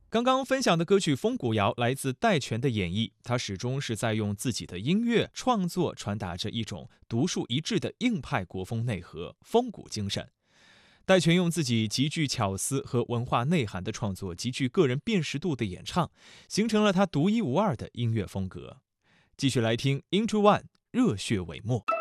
刚刚分享的歌曲《风骨谣》来自戴荃的演绎，他始终是在用自己的音乐创作传达着一种独树一帜的硬派国风内核、风骨精神。戴荃用自己极具巧思和文化内涵的创作，极具个人辨识度的演唱，形成了他独一无二的音乐风格。继续来听 Into One 热血帷幕。